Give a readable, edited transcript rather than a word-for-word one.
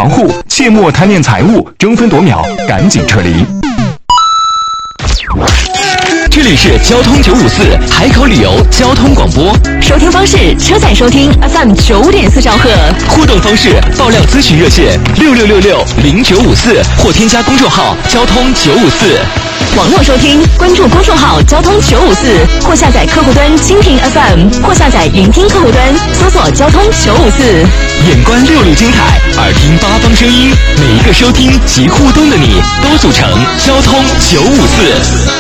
防护，切莫贪恋财物，争分夺秒，赶紧撤离。 这里是交通954海口旅游交通广播， 收听方式：车载收听 FM 9.4兆赫， 互动方式：爆料咨询热线66660954或添加公众号交通954。 网络收听，关注公众号交通954，或下载客户端蜻蜓 FM， 或下载云听客户端，搜索交通954。 眼观6路精彩，耳听8方声音，每一个收听及互动的你，都组成交通954。